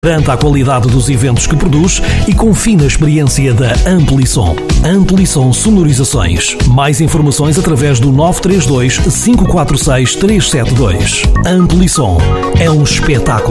Garanta a qualidade dos eventos que produz e confie na experiência da Amplisom. Amplisom Sonorizações. Mais informações através do 932 546 372. Amplisom é um espetáculo.